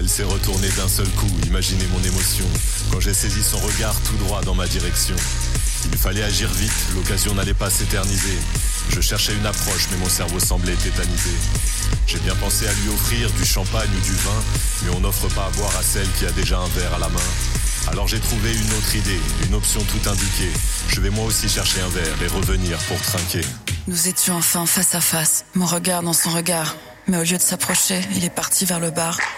Elle s'est retournée d'un seul coup, imaginez mon émotion, quand j'ai saisi son regard tout droit dans ma direction. Il fallait agir vite, l'occasion n'allait pas s'éterniser. Je cherchais une approche, mais mon cerveau semblait tétanisé. J'ai bien pensé à lui offrir du champagne ou du vin, mais on n'offre pas à boire à celle qui a déjà un verre à la main. Alors j'ai trouvé une autre idée, une option tout indiquée. Je vais moi aussi chercher un verre et revenir pour trinquer. Nous étions enfin face à face, mon regard dans son regard. Mais au lieu de s'approcher, il est parti vers le bar.